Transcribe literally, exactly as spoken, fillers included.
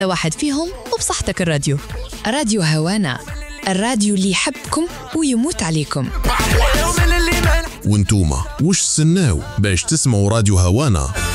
واحد فيهم وبصحتك الراديو. راديو هوانا، الراديو اللي يحبكم ويموت عليكم. وانتوما وش سناو باش تسمعوا راديو هوانا؟